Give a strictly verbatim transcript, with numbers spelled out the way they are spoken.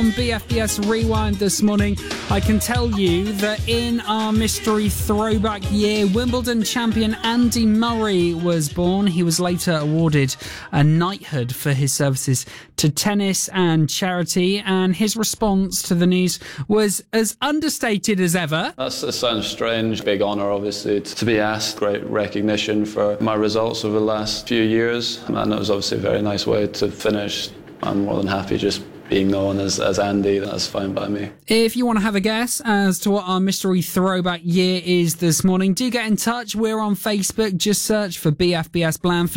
on B F B S Rewind this morning. I can tell you that in our mystery throwback year, Wimbledon champion Andy Murray was born. He was later awarded a knighthood for his services to tennis and charity, and his response to the news was as understated as ever. That's, that sounds strange. Big honour, obviously, to be asked. Great recognition for my results over the last few years, and it was obviously a very nice way to finish. I'm more than happy just being known as, as Andy. That's fine by me. If you want to have a guess as to what our mystery throwback year is this morning, do get in touch. We're on Facebook. Just search for B F B S Blandford.